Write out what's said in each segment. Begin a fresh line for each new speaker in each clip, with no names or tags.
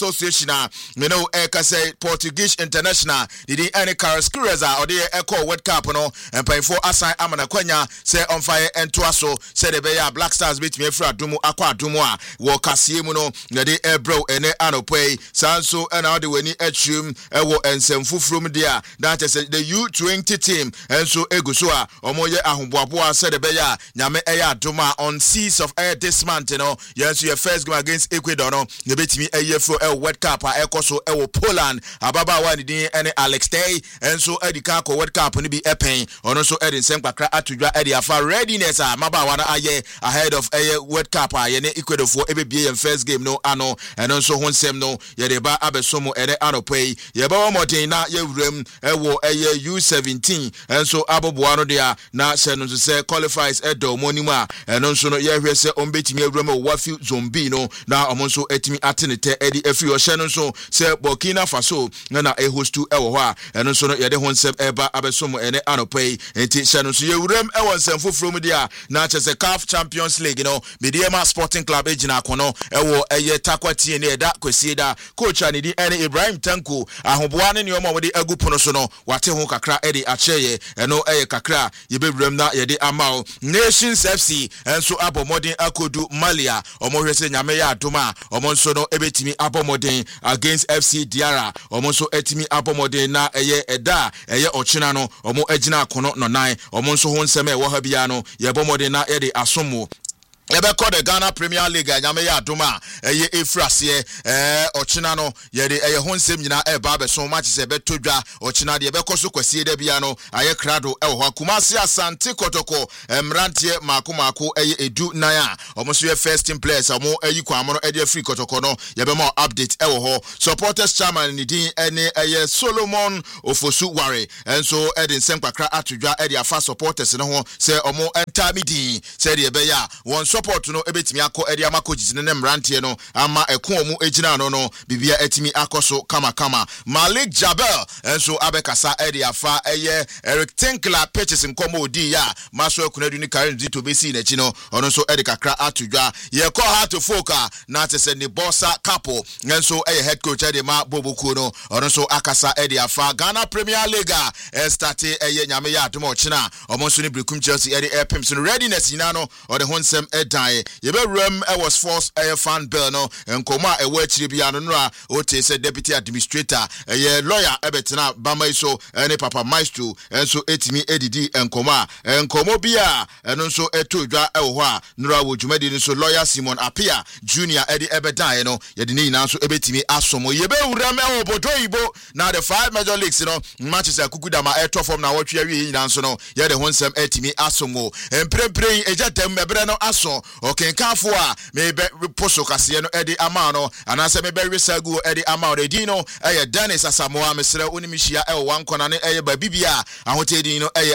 Association me know say Portuguese international did any Carrasquilla or the Echo World Cup no and pay for assign Amana Kwenya say on fire and Tuaso say the Beya Black Stars beat me fra Dumu Aqua Dumua wo Kasiemuno the Ebro and Anope Sanso and all the Weni Echum Ewo and Semfufrum dia that is the U20 team and so Egusua Omoye Ahumboa said the Beya Nyame Eya Duma on seas of air this month yes your first game against Ecuador no you beat me a year for a World Cup Ekoso Ewo Poland Ababa one di any Alex Day and so Edika World Cup ni be pen on so Edin Sempakra atudwa Edi afa readiness Maba wana aye ahead of a World Cup ye ne Ecuador for EBA and first game no ano and also honsem no ye de ba abesomo ene anopay ye ba omoden na ye wurem ewo eye U17 and so aboboa no dia na se no se qualifies edo monima and also no ye hwe se ombetimi awurem wafi zombie no na omonso etimi atenete edi afi o hye no so se Burkina Faso na e hostu ewo ho a and also no ye de honsem eba abesomo ene anopay enti hye no so ye wurem ewo nsem from dia na chese CAF Champions League no Mediema Sporting Club ejina kono ewo eye takwati ne eda kwesi da coach anidi ene Ibrahim Tanko ahoboa ne nyoma wode agu pono so no wate ho kakra ede acheye eno eye kakra yebewrem na yede amao Nations FC enso abomodin akodu Malia omohwese nyame ya adoma omonso no ebetimi abomodin against FC Diara omonso etimi abomodin na eye eda eye ochina no omo agina kono no nan omonso ho nseme wo ha bia no yebomodin na yede asomo ebe call the Ghana Premier League nyame ya adoma eye efrase ochina no ye de eye honsem nyina eba be so match se betodwa ochina de ebe koso kwasie de bia no aye krado ewo Kumasi Asante Kotoko mrantie mako eye edu nan a omoso ye first team players omo ayi kwamo no ede free Kotoko no ye be more update ewo ho supporters chairman ni din ene eye Solomon Ofosu Ware enso ede nsempakra atodwa ede afa supporters no ho se omo entamidi se de ebe ya won support no ebetimi akọ ede amako jisine ne mrantie no ama ekon mu ejina no bibia etimi akoso kama Malik Jabel enso abekasa ede afa eye Eric Tinkler purchase nkomo odi ya maso ekunadu ni Karen Dito besi na chi no ono so ede kakra atudwa ye call her to foka na tese ni bossa capo enso eye head coach ede ma boboku no ono so akasa ede afa Ghana Premier League start eye nyame ya adomo china omonso ni Brekum Chelsea ede airpims no readiness ina no ode honsem die ye be rem was force a fan bill no enkoma e wa chiri bia no no o te se deputy administrator ye lawyer ebetena bama iso ene papa maestro enso etimi edidi enkomo bia eno nso etodwa ewo ho a nura wo dwumadi ni so lawyer Simon Apia Junior edi ebedan no ye de ni na nso ebetimi asomo ye be rem e obodo ibo na the 5 major leagues no Manchester Kukudama e form na wotwe awie na nso no ye de honsem etimi asomo emprepre ejatem mebre no aso okay kanfo a mebe poso kase no edi amano anase mebe resagu edi amano dino eye Dennis Asamoah mesre onimihia e wankona ne eye babibia ahotedi no eye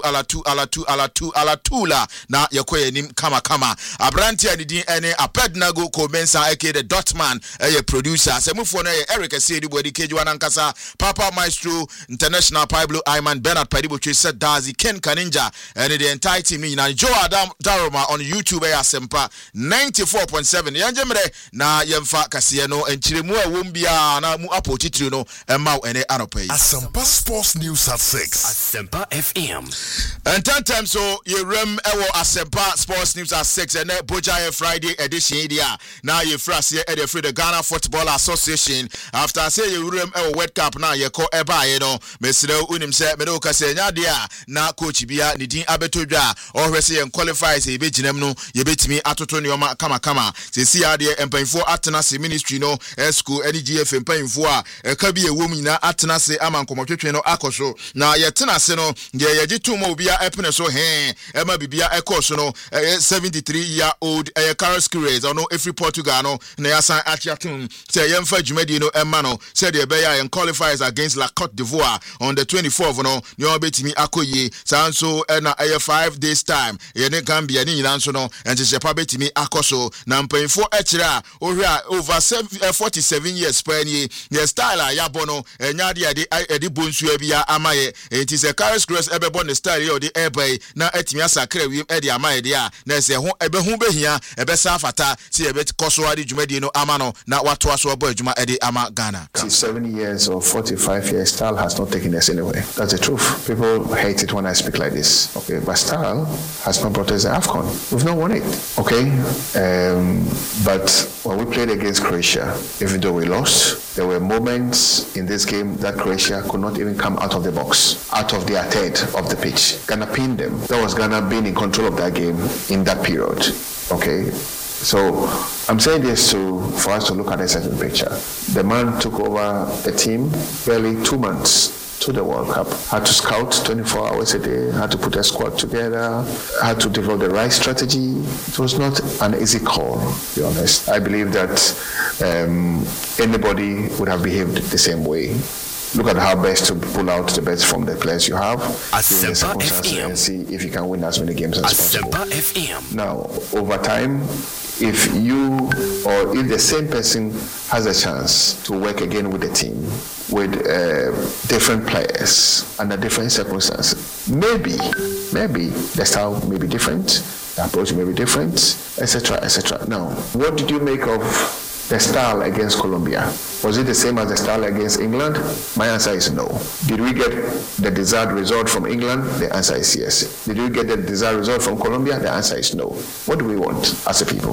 alatula na yekoye nim kama abrantia didin ene Apednago Komensa eke the Dotman eye producer semufo no eye Eric Asedi bodi kejuwa nankasa Papa Maestro International Pablo Ayman Bernard Padibo said Dazi Ken Kaninja and the entire team na Joe Adam Daroma on YouTube Asempa 94.7 yanjemre na yemfa kase no enchiremu a wombia na mu apotitiri no ema ene anopai
Asempa Sports News at 6
Asempa FM
and 10 times so ye rem ewo Asempa Sports News at 6 and Boja Friday edition dia na ye frase e de free the Ghana Football Association after say ye rem ewo World Cup na ye ko eba ye no mesre unim se me do kase nya dia na coach bia ni din abetodwa o hwese ye qualify se be ginam no ye betimi atoto nioma kama se si ade empanfo atena se ministry no school NGF empanfo a eka bi ewom nyina atena se amankomotwetwe no akoso na ye tena se no ye gituma obia epene so ema bibia ekoso no 73-year-old Carrasquilla no every Portugal no na yasan achiatum se yemfa dwumadi no ema no se de be ya qualifies against La Côte d'Ivoire on the 24th no ne obetimi akoye sanso na 5 days time ye ne Gambia ni nyina nso no enchechepa betimi akoso na mpanyimfo ekire a ohwe a over 47 years pani ye style a yabono enyade ade bonsu abia amaye enti se Carlos Cruz ebebo ne style ye odi ebay na atimi asakra wiem ede amaye de a na se ho ebehu behia ebesa afata si ebetikoso ade dwumadi no amano na wato aso abo adwuma ede ama Ghana.
7 years or 45 years, style has not taken us anywhere. That's the truth. People hate it when I speak like this. Okay, but style has not brought us the AFCON. We've not won it. Okay, but when we played against Croatia, even though we lost, there were moments in this game that Croatia could not even come out of the box, out of their third of the pitch. Ghana pinned them. That was Ghana being in control of that game in that period. Okay. So I'm saying this for us to look at a certain picture. The man took over the team barely 2 months to the World Cup. Had to scout 24 hours a day, had to put a squad together, had to develop the right strategy. It was not an easy call, to be honest. I believe that anybody would have behaved the same way. Look at how best to pull out the best from the players you have, and see if you can win as many games as possible. Now, over time, if the same person has a chance to work again with the team, with different players under different circumstances, maybe the style may be different, the approach may be different, etc., etc. Now, what did you make of the style against Colombia? Was it the same as the style against England? My answer is no. Did we get the desired result from England? The answer is yes. Did we get the desired result from Colombia? The answer is no. What do we want as a people?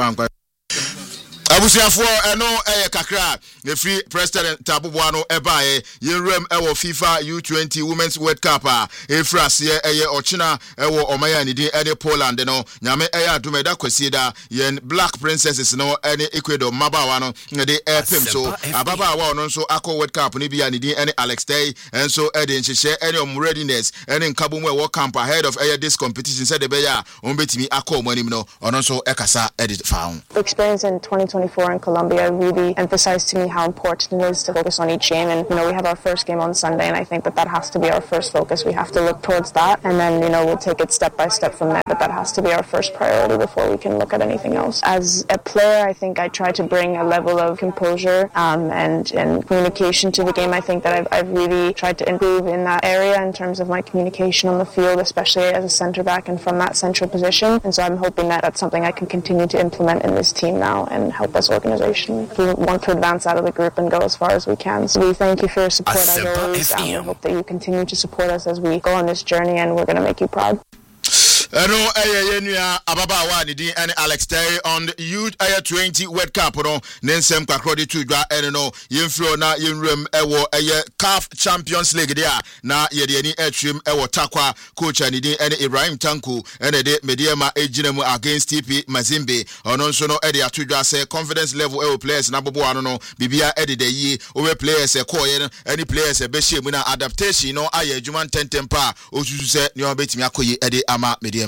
Abusiafo eno kakra the free president Tabubuano ebae yenrem ewo FIFA U20 Women's World Cup efrase ochina ewo omaya nidi ene Poland no nyame adumeda kwesieda yen Black Princesses no ene Ecuador mabawa no de epem so ababawa no nso akọ World Cup ni bia nidi ene Alex Tay enso ede nhyehyɛ ene readiness ene nkabom ewo camp ahead of this competition said the beya ombetimi akọ omanim no ono nso ekasa ede faun
experience in 2024 in Colombia really emphasized to me how important it is to focus on each game. And, we have our first game on Sunday, and I think that has to be our first focus. We have to look towards that, and then, we'll take it step by step from there. But that has to be our first priority before we can look at anything else. As a player, I think I try to bring a level of composure and communication to the game. I think that I've really tried to improve in that area in terms of my communication on the field, especially as a centre back and from that central position. And so I'm hoping that that's something I can continue to implement in this team now and help us organization. We want to advance out of the group and go as far as we can. So we thank you for your support as always. We hope that you continue to support us as we go on this journey, and we're going to make you proud.
No, yenua ababawa ni din ene Alex Tay on the U20 World Cup no nensem kwakrodi tudwa ene no yemfro na yenrem ewo CAF Champions League dia na yede ani atrim ewo takwa coach ani din ene Ibrahim Tanko ene de Mediema ejinamu against TP Mazembe ono nso no ede atudwa say confidence level ewo players na bobo ano no bibia ede de yi owe players koye any players be shemu na adaptation no aye adwuma tentempa osusu se ne obetimi akoyi ede ama Mediema.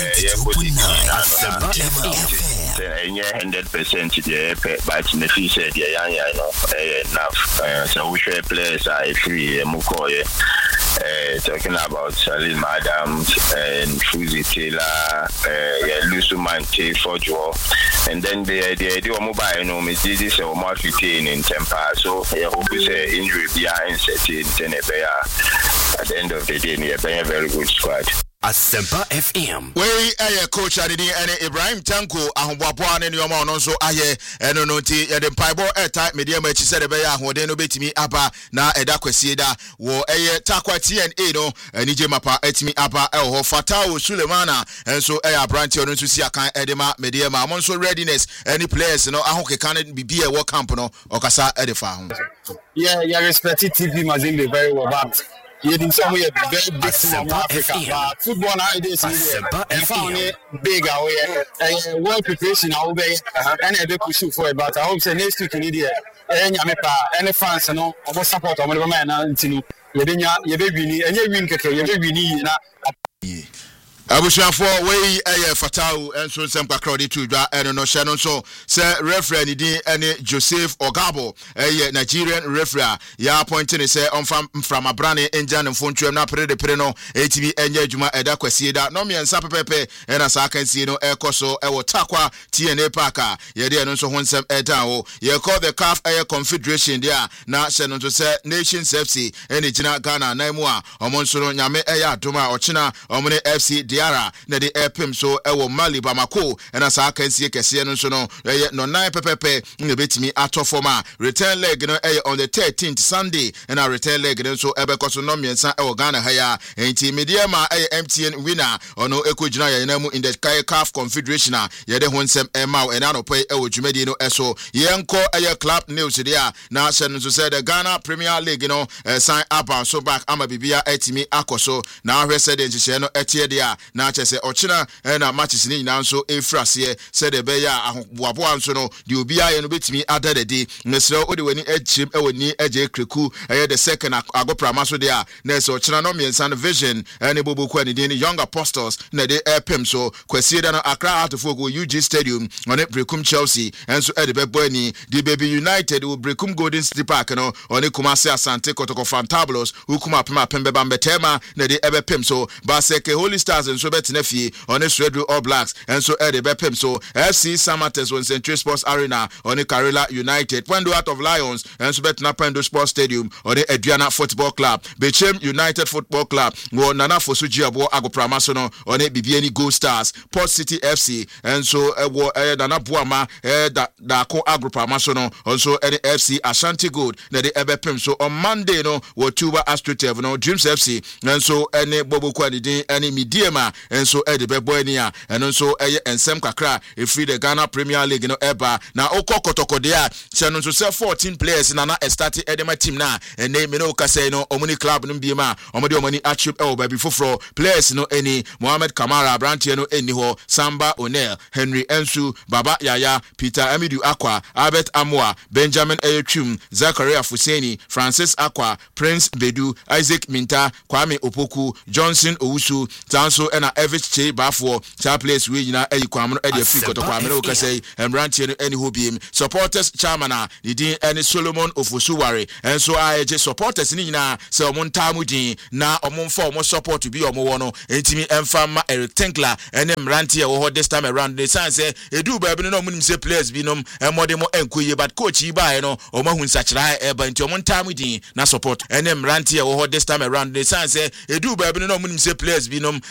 100% the but in the future the young enough so we share players are free Mukoye talking about Salim Adams and Fuzi Taylor Lusu Mante Fojo and then the idea of mobile no me did this or more retain in temper so I hope say injury behind setting at the end of the day we have a very good squad.
Asempa FM.
We coach adidi ene Ibrahim Tanko ahobwapo ane ne yoma ono nso aye eno no ti ye de mpaibo type media ma chi se de be ya ahoden no betimi aba na eda kwasie da wo takwa TNA no anije mapa atimi aba ho Fatao Sulemana enso abranti ono nso si akan edema media ma mo nso readiness any players no ahokeka na bibia wo camp no okasa edefa ho.
Yeah, respect TV Mazembe very well but you didn't say we are very big in Africa, but football nowadays is big away. World preparation now be and a push for it. But I hope say next week in India, any fans no, about support on the man and you be win, and you win, you be winning na.
Abusuafo we fatao enso nsem kakra de tudwa eno no hye no so se referee ni din ene Joseph Ogabo Nigerian referee ya appointing se onfam from abrane enja ne mfontwem na pere no ATV enja adwuma eda kwasie da no miensa pepepe ena sa kansie no ekoso ewo takwa TNA Parker ye de no so ho nsem eta ho ye call the CAF Confederation there na hye no so se Nations FC ene gina Ghana na mu a omonso no nyame adoma ochina omne FC Diara na de epim so ewo Mali Bamako ena sa kansie kese no so no ye no 9 pepepe ne betimi atofoma return leg no on the 13th Sunday and our return leg no so ebekoso no miensa ewo Ghana haya enti media ma MTN winner ono ekojina ya namu in the CAF Confederation ye de honsem ema and anope ewo dwumadi no eso yenko club news there na hye no so say the Ghana Premier League no sign up and so back ama bibia etimi akoso na ahwe say de nhye no etie dia na che say ochina na matches ni nyina so efrase say de be ya ahoboabo anso no de obia ye no betimi adadedi nesre odi wani echim ewoni eje kreku the second agoprama so there na say ochina no miensa no vision ene boboku ani din Young Apostles na de epem so kwasi da no Accra Hearts of Oak UG Stadium on Brekum Chelsea enso e de bebo ani the Baby United will Brekum Golden City Park no on Kumasi Asante Kotoko Fantabulous ukuma pema pembe bambetema na de ebepem so Baseke Holy Stars enso betina fie on Swedru All Blacks enso e de bepem so FC Samates on Central Sports Arena on Karela United Pendo Out of Lions enso betina Pendo Sports Stadium on Adriana Football Club Bechem United Football Club wo Nana Fosuji abo agoprama so no on Bibiani Gold Stars Port City FC enso wo Nana Buama da ko agoprama so no also any FC Ashanti Gold na de ebepem so on Monday no wo Tuba Astrotev no Dreams FC enso any Bobo Kwadidin any Midiema enso e de bebo ani a eno so ensem kakra e free the Ghana Premier League no eba na okokotoko de a se no so 14 players na start edema team na ene me no kase no omuni club no biema omode omani achip e obabi foforo players no eni Mohamed Kamara Brantie no eni ho Samba O'Neil Henry Ensu Baba Yaya Peter Amidu Akwa Albert Amwa Benjamin Ayetwum Zakaria Fuseni Francis Akwa Prince Bedu Isaac Minta Kwame Opoku Johnson Owusu Tanso ena Evich Che Bafo cha place we nyina ayikwam no e de free kotokwa me no kase Brantie no eni ho biem supporters chairman the din eni Solomon Ofosuware enso aje supporters ni nyina se omontamu din na omonfa omo support bi omo wo no entimi emfa ma Eric Tinkler ene Brantie wo ho this time around the sense edu ba bi no omunim se players bi nom emode mo enkoye but coach yi ba no omahun sachira eba nti omontamu din na support ene Brantie wo ho this time around the sense edu ba bi no omunim se players bi nom